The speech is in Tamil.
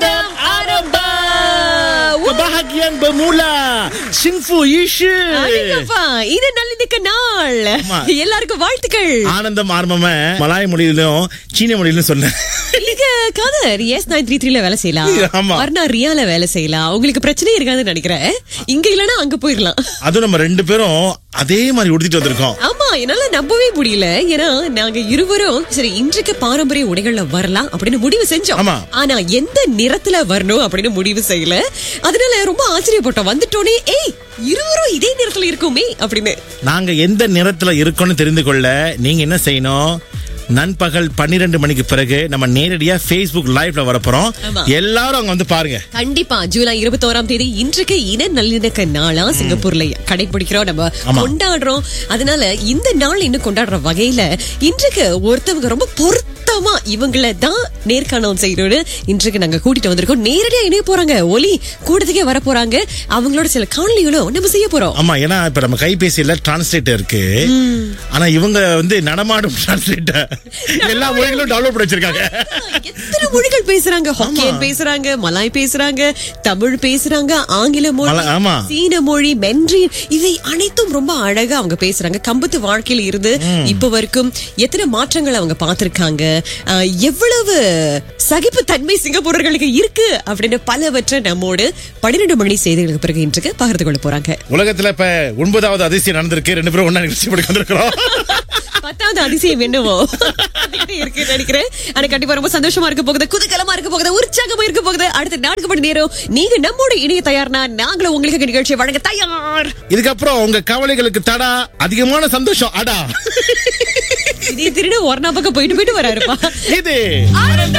ஆனந்தம் ஆரம்பம். Kebahagiaan bermula. Xingfu Yishi. இது நல்லிக்க நாள். எல்லாருக்கும் வாழ்த்துக்கள். ஆனந்தம் ஆரம்பம் மலாய் மொழியிலும் சீன மொழியிலும் சொன்னேன். நீங்க காதர் S933 வேலை செய்யலாம், வர்ணா ரியால வேலை செய்யலாம். உங்களுக்கு பிரச்சனை இருக்காதுன்னு நினைக்கிறேன். இங்க இல்லனா அங்க போயிடலாம். அதுவும் நம்ம ரெண்டு பேரும் அதே மாதிரி உடுத்திட்டு வந்திருக்கோம். ஆமா, என்னால நம்பவே முடியல. ஏன்னா நாங்க இருவரும் சரி இன்றைக்கு பாரம்பரிய உடைகள்ல வரலாம் அப்படின்னு முடிவு செஞ்சோம். ஆனா எந்த நிறத்துல வரணும் அப்படின்னு முடிவு செய்யல. அதனால ரொம்ப ஆச்சரியப்பட்டோம். வந்துட்டோனே இருவரும் இதே நிறத்துல இருக்குமே அப்படின்னு. நாங்க எந்த நிறத்துல இருக்கோம்னு தெரிந்து கொள்ள நீங்க என்ன செய்யணும்? நண்பகல் 12 மணிக்கு பிறகு நம்ம நேரடியா Facebook லைவ்ல வரப்போறோம். எல்லாரும் அங்க வந்து பாருங்க. கண்டிப்பா ஜூலை 21ஆம் தேதி இன்றைக்கு இன நல்லிணக்க நாளா சிங்கப்பூர்ல கடைபிடிக்கிறோம், நம்ம கொண்டாடுறோம். அதனால இந்த நாள் இன்னும் கொண்டாடுற வகையில இன்றைக்கு ஒருத்தவங்க ரொம்ப பொருத்தமா இவங்களை தான் நேர்காணல் செய்யறோடு இன்றைக்கு நாங்க கூட்டிட்டு வந்திருக்கோம். நேரடியா இணைய போறாங்க, ஒலி கூடத்துக்கே வர போறாங்க. அவங்களோட சில காணொலிகளும் நம்ம செய்ய போறோம். ஆமா, ஏன்னா இப்ப நம்ம கைபேசியில டிரான்ஸ்லேட்டர் இருக்கு. ஆனா இவங்க வந்து நடமாடும் டிரான்ஸ்லேட்டர் எல்லா மொழிகளும் டவுன்லோட் பண்ணி வச்சிருக்காங்க. எத்தனை மொழிகள் பேசுறாங்க? ஹாக்கியன் பேசுறாங்க, மலாய் பேசுறாங்க, தமிழ் பேசுறாங்க, ஆங்கில மொழி, சீன மொழி, மென்ட்ரின், இவை அனைத்தும் ரொம்ப அழகா அவங்க பேசுறாங்க. கம்பத்து வாழ்க்கையில இருந்து இப்ப வரைக்கும் எத்தனை மாற்றங்கள் அவங்க பார்த்திருக்காங்க, எவ்வளவு சகிப்பு தன்மை சிங்கப்பூரர்களுக்கு இருக்கு அப்படின்னு பலவற்றை நம்மோடு 12 மணி செய்திகளுக்கு பிறகு இன்றைக்கு பகிர்ந்து கொள்ள போறாங்க. உலகத்துல இப்ப 9வது அதிசயம் நடந்திருக்கு. 2 பேரும் ஒண்ணா நிகழ்ச்சி பண்ணி வந்திருக்கிறோம். 10வது அதிசயம் என்னவோ இருக்கு நினைக்கிறேன். ஆனா கண்டிப்பா ரொம்ப சந்தோஷமா இருக்க போகுது, குதூகலமா இருக்க போகுது, உற்சாகமா இருக்க போகுது. அடுத்த 4 மணி நேரம் நீங்க நம்மோட இணைய தயார்னா நாங்களும் உங்களுக்கு நிகழ்ச்சியை வழங்க தயார். இதுக்கப்புறம் உங்க கவலைகளுக்கு தடா அதிகமான சந்தோஷம். அடா இதே திருடு ஒரு பக்கம் போயிட்டு வராருப்பா. இது